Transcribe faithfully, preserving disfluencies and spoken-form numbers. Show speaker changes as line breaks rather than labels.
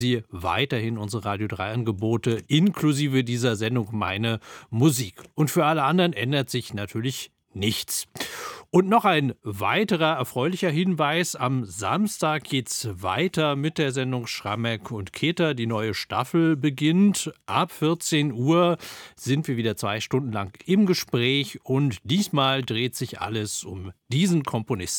Sie weiterhin unsere Radio drei Angebote inklusive dieser Sendung Meine Musik. Und für alle anderen ändert sich natürlich nichts. Und noch ein weiterer erfreulicher Hinweis. Am Samstag geht's weiter mit der Sendung Schrammeck und Keter. Die neue Staffel beginnt. Ab vierzehn Uhr sind wir wieder zwei Stunden lang im Gespräch. Und diesmal dreht sich alles um diesen Komponisten.